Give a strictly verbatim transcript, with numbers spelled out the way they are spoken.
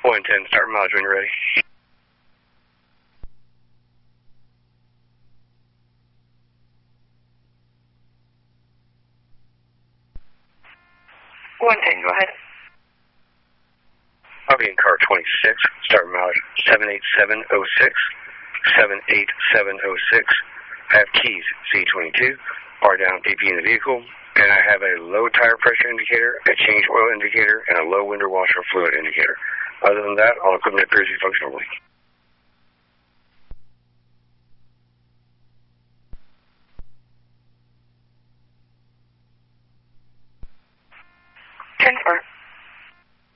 one ten, start mileage when you're ready. one ten, go ahead. I'll be in car twenty-six, start mileage seven eight seven oh six, seven eight seven oh six. I have keys C twenty-two, bar down P P in the vehicle, and I have a low tire pressure indicator, a change oil indicator, and a low window washer fluid indicator. Other than that, all equipment appears to be functional.